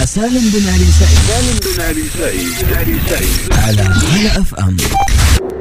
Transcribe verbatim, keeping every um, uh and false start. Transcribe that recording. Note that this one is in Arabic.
سالم بن علي سعيد. سالم بن علي سعيد. على هلا اف ام.